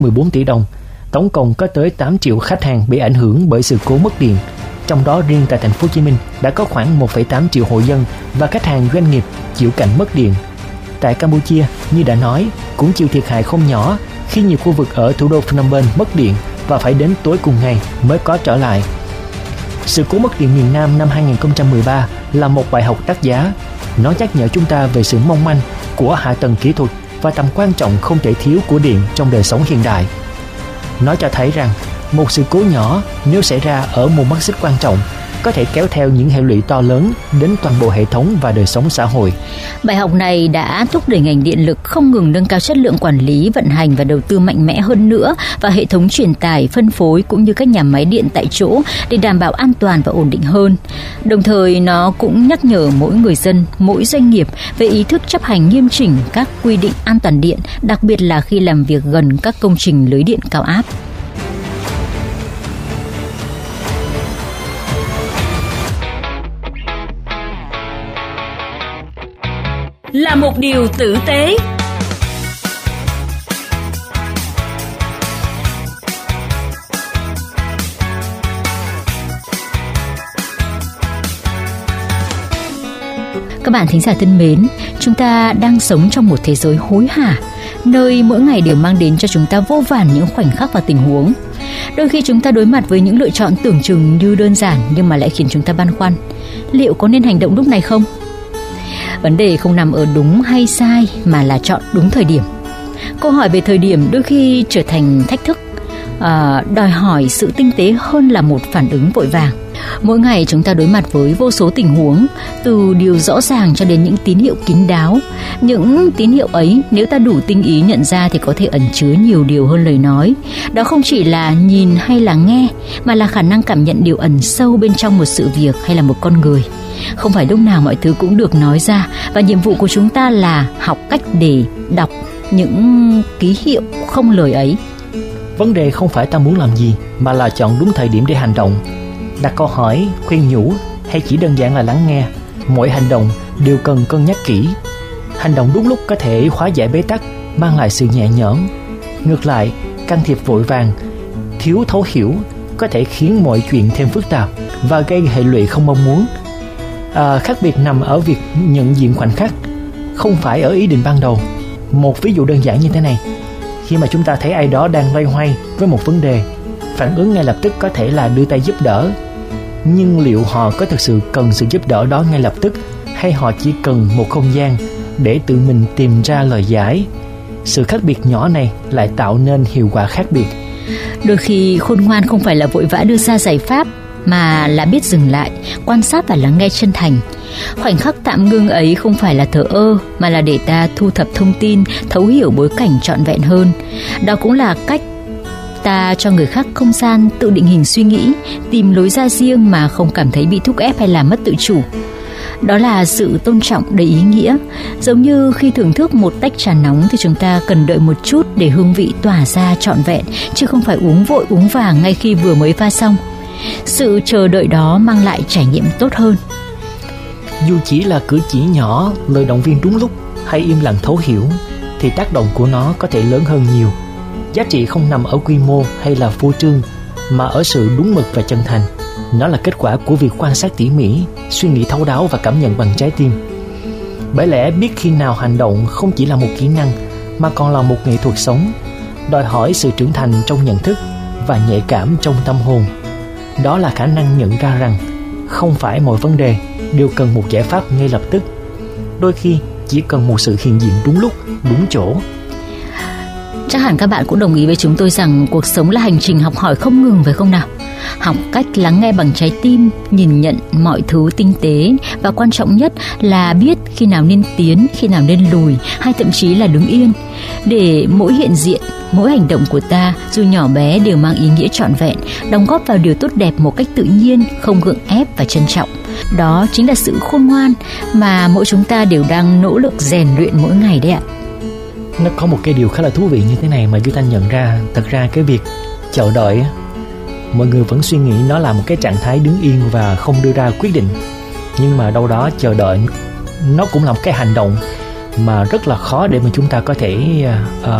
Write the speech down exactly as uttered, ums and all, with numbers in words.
mười bốn tỷ đồng. Tổng cộng có tới tám triệu khách hàng bị ảnh hưởng bởi sự cố mất điện. Trong đó riêng tại thành phố Hồ Chí Minh đã có khoảng một phẩy tám triệu hộ dân và khách hàng doanh nghiệp chịu cảnh mất điện. Tại Campuchia, như đã nói, cũng chịu thiệt hại không nhỏ khi nhiều khu vực ở thủ đô Phnom Penh mất điện và phải đến tối cùng ngày mới có trở lại. Sự cố mất điện miền Nam năm hai không một ba là một bài học đắt giá. Nó nhắc nhở chúng ta về sự mong manh của hạ tầng kỹ thuật và tầm quan trọng không thể thiếu của điện trong đời sống hiện đại. Nó cho thấy rằng một sự cố nhỏ nếu xảy ra ở một mắt xích quan trọng có thể kéo theo những hệ lụy to lớn đến toàn bộ hệ thống và đời sống xã hội. Bài học này đã thúc đẩy ngành điện lực không ngừng nâng cao chất lượng quản lý, vận hành và đầu tư mạnh mẽ hơn nữa vào hệ thống truyền tải, phân phối cũng như các nhà máy điện tại chỗ để đảm bảo an toàn và ổn định hơn. Đồng thời nó cũng nhắc nhở mỗi người dân, mỗi doanh nghiệp về ý thức chấp hành nghiêm chỉnh các quy định an toàn điện, đặc biệt là khi làm việc gần các công trình lưới điện cao áp. Là một điều tử tế. Các bạn thính giả thân mến, chúng ta đang sống trong một thế giới hối hả, nơi mỗi ngày đều mang đến cho chúng ta vô vàn những khoảnh khắc và tình huống. Đôi khi chúng ta đối mặt với những lựa chọn tưởng chừng như đơn giản nhưng mà lại khiến chúng ta băn khoăn, liệu có nên hành động lúc này không? Vấn đề không nằm ở đúng hay sai mà là chọn đúng thời điểm. Câu hỏi về thời điểm đôi khi trở thành thách thức, à, đòi hỏi sự tinh tế hơn là một phản ứng vội vàng. Mỗi ngày chúng ta đối mặt với vô số tình huống, từ điều rõ ràng cho đến những tín hiệu kín đáo. Những tín hiệu ấy nếu ta đủ tinh ý nhận ra thì có thể ẩn chứa nhiều điều hơn lời nói. Đó không chỉ là nhìn hay là nghe, mà là khả năng cảm nhận điều ẩn sâu bên trong một sự việc hay là một con người. Không phải lúc nào mọi thứ cũng được nói ra, và nhiệm vụ của chúng ta là học cách để đọc những ký hiệu không lời ấy. Vấn đề không phải ta muốn làm gì, mà là chọn đúng thời điểm để hành động. Đặt câu hỏi, khuyên nhủ hay chỉ đơn giản là lắng nghe, mỗi hành động đều cần cân nhắc kỹ. Hành động đúng lúc có thể hóa giải bế tắc, mang lại sự nhẹ nhõm. Ngược lại, can thiệp vội vàng, thiếu thấu hiểu có thể khiến mọi chuyện thêm phức tạp và gây hệ lụy không mong muốn. À, khác biệt nằm ở việc nhận diện khoảnh khắc, không phải ở ý định ban đầu. Một ví dụ đơn giản như thế này: khi mà chúng ta thấy ai đó đang loay hoay với một vấn đề, phản ứng ngay lập tức có thể là đưa tay giúp đỡ. Nhưng liệu họ có thực sự cần sự giúp đỡ đó ngay lập tức, hay họ chỉ cần một không gian để tự mình tìm ra lời giải? Sự khác biệt nhỏ này lại tạo nên hiệu quả khác biệt. Đôi khi khôn ngoan không phải là vội vã đưa ra giải pháp, mà là biết dừng lại, quan sát và lắng nghe chân thành. Khoảnh khắc tạm ngưng ấy không phải là thờ ơ, mà là để ta thu thập thông tin, thấu hiểu bối cảnh trọn vẹn hơn. Đó cũng là cách ta cho người khác không gian tự định hình suy nghĩ, tìm lối ra riêng mà không cảm thấy bị thúc ép hay là mất tự chủ. Đó là sự tôn trọng đầy ý nghĩa. Giống như khi thưởng thức một tách trà nóng thì chúng ta cần đợi một chút để hương vị tỏa ra trọn vẹn, chứ không phải uống vội uống vàng ngay khi vừa mới pha xong. Sự chờ đợi đó mang lại trải nghiệm tốt hơn. Dù chỉ là cử chỉ nhỏ, lời động viên đúng lúc hay im lặng thấu hiểu, thì tác động của nó có thể lớn hơn nhiều. Giá trị không nằm ở quy mô hay là phô trương, mà ở sự đúng mực và chân thành. Nó là kết quả của việc quan sát tỉ mỉ, suy nghĩ thấu đáo và cảm nhận bằng trái tim. Bởi lẽ biết khi nào hành động không chỉ là một kỹ năng, mà còn là một nghệ thuật sống, đòi hỏi sự trưởng thành trong nhận thức và nhạy cảm trong tâm hồn. Đó là khả năng nhận ra rằng không phải mọi vấn đề đều cần một giải pháp ngay lập tức. Đôi khi chỉ cần một sự hiện diện đúng lúc, đúng chỗ. Chắc hẳn các bạn cũng đồng ý với chúng tôi rằng cuộc sống là hành trình học hỏi không ngừng, phải không nào? Học cách lắng nghe bằng trái tim, nhìn nhận mọi thứ tinh tế, và quan trọng nhất là biết khi nào nên tiến, khi nào nên lùi, hay thậm chí là đứng yên. Để mỗi hiện diện, mỗi hành động của ta, dù nhỏ bé, đều mang ý nghĩa trọn vẹn, đóng góp vào điều tốt đẹp một cách tự nhiên, không gượng ép và trân trọng. Đó chính là sự khôn ngoan mà mỗi chúng ta đều đang nỗ lực rèn luyện mỗi ngày đấy ạ. Nó có một cái điều khá là thú vị như thế này mà Duy Thanh nhận ra. Thật ra cái việc chờ đợi, mọi người vẫn suy nghĩ nó là một cái trạng thái đứng yên và không đưa ra quyết định. Nhưng mà đâu đó chờ đợi nó cũng là một cái hành động mà rất là khó để mà chúng ta có thể uh,